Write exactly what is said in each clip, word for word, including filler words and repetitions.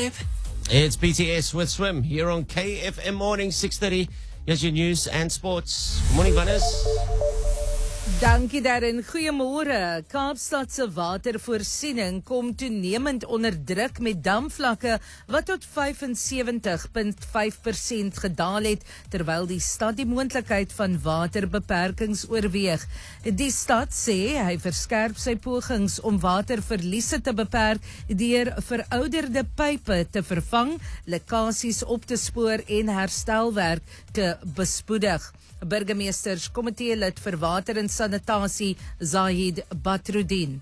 vibe. It's B T S with Swim here on K F M Morning six thirty. Here's your news and sports. Good morning, Vanessa. Dankie Darren, goeiemôre. Kaapstad se watervoorsiening kom toenemend onder druk met damvlakke wat tot vyfensewentig komma vyf persent gedaal het, terwyl die stad die moontlikheid van waterbeperkings oorweeg. Die stad sê hy verskerp sy pogings om waterverliese te beperk deur verouderde pype te vervang, lekkasies op te spoor en herstelwerk te bespoedig. Burgemeesters komitee lid vir water en sanitasie Zahid Badruddin.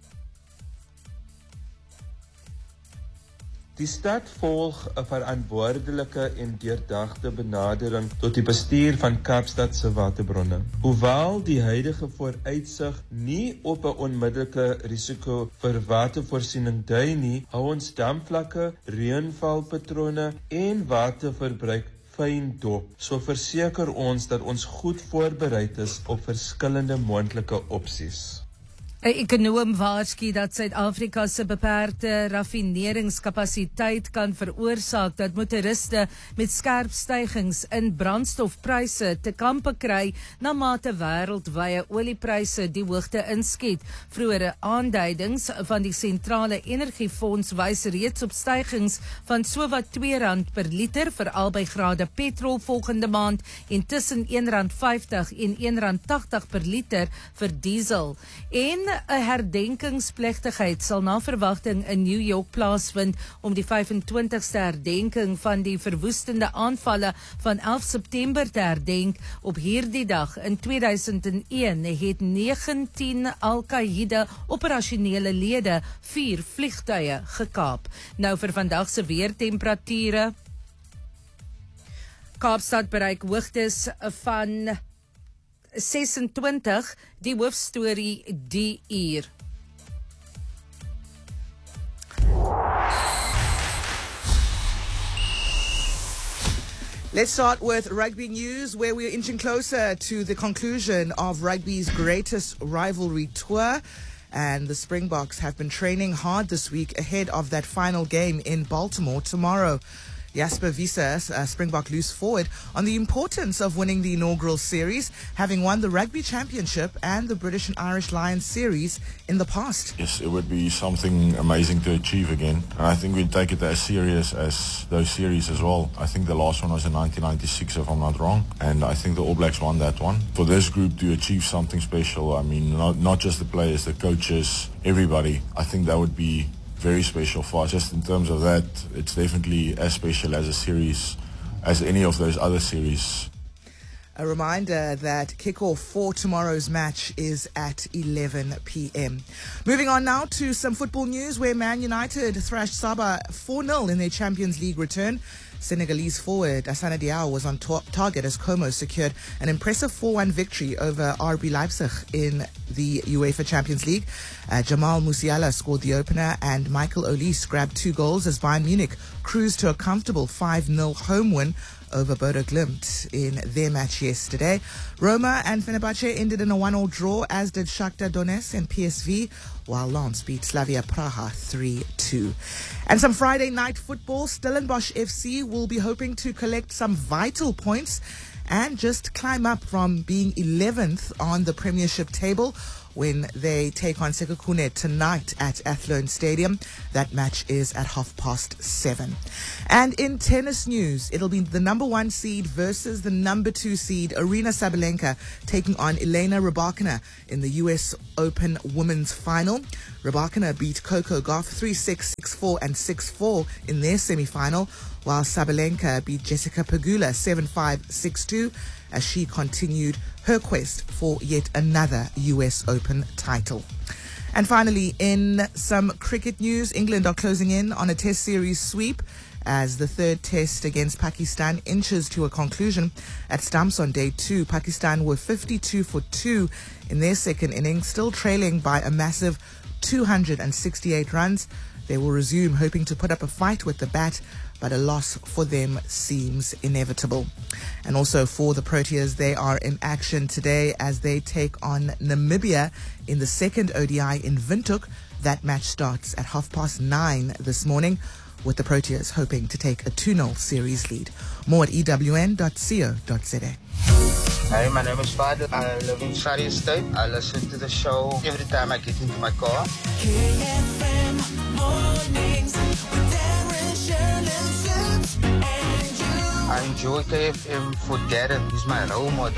Die stad volg 'n verantwoordelike en deurdagte benadering tot die bestuur van Kaapstad se waterbronne. Hoewel die huidige vooruitsig nie op 'n onmiddellike risiko vir watervoorsiening dui nie, hou ons damvlakke, reënvalpatrone en waterverbruik fyn dop. So verseker ons dat ons goed voorbereid is op verskillende moontlike opsies. 'n Ekonoom waarsku dat Suid-Afrika se beperkte raffineringskapasiteit kan veroorsaak dat motoriste met skerp stygings in brandstofpryse te kampe kry na mate wêreldwye oliepryse die hoogte inskiet. Vroegere aanduidings van die sentrale energiefonds wys reeds op stygings van sowat twee rand per liter vir albei grade petrol volgende maand en tussen een rand vyftig en een rand tagtig per liter vir diesel. En 'n herdenkingsplegtigheid sal na verwagting in New York plaasvind om die vyfentwintigste herdenking van die verwoestende aanvalle van elf September te herdenk. Op hierdie dag in twee duisend een het negentien Al-Qaeda operasionele lede vier vliegtuie gekaap. Nou vir vandag se weertemperature. Kaapstad bereik hoogtes van sesentwintig, die hoofstorie die uur. Let's start with rugby news, where we're inching closer to the conclusion of rugby's greatest rivalry tour. And the Springboks have been training hard this week ahead of that final game in Baltimore tomorrow. Jasper Wiese, uh, Springbok loose forward, on the importance of winning the inaugural series, having won the Rugby Championship and the British and Irish Lions series in the past. Yes, it would be something amazing to achieve again. And I think we'd take it as serious as those series as well. I think the last one was in nineteen ninety-six, if I'm not wrong. And I think the All Blacks won that one. For this group to achieve something special, I mean, not, not just the players, the coaches, everybody, I think that would be very special for us. Just in terms of that, it's definitely as special as a series as any of those other series. A reminder that kickoff for tomorrow's match is at eleven p m. Moving on now to some football news, where Man United thrashed Sabah four nil in their Champions League return. Senegalese forward Assane Diao was on to- target as Como secured an impressive four one victory over R B Leipzig in the UEFA Champions League. Uh, Jamal Musiala scored the opener and Michael Olise grabbed two goals as Bayern Munich cruised to a comfortable five nil home win over Bodo Glimt in their match yesterday. Roma and Fenerbahce ended in a one all draw, as did Shakhtar Donetsk and P S V, while Lens beat Slavia Praha three two. And some Friday night football. Stellenbosch F C will be hoping to collect some vital points and just climb up from being eleventh on the Premiership table when they take on Sekhukhune tonight at Athlone Stadium. That match is at half past seven. And in tennis news, it'll be the number one seed versus the number two seed, Aryna Sabalenka, taking on Elena Rybakina in the U S Open Women's Final. Rybakina beat Coco Gauff three six, six four and six four in their semi-final, while Sabalenka beat Jessica Pegula seven five, six two as she continued her quest for yet another U S Open title. And finally, in some cricket news, England are closing in on a Test series sweep as the third test against Pakistan inches to a conclusion. At stumps on day two, Pakistan were fifty-two for two in their second innings, still trailing by a massive two hundred sixty-eight runs. They will resume, hoping to put up a fight with the bat, but a loss for them seems inevitable. And also for the Proteas, they are in action today as they take on Namibia in the second O D I in Windhoek. That match starts at half past nine this morning, with the Proteas hoping to take a two nil series lead. More at e w n dot co dot z a. Hi, my name is Fadil. I live in Saudi State. I listen to the show every time I get into my car. K F M Mornings with Darren, Shirley, Sips, and you. I enjoy K F M for Darren. He's my role model.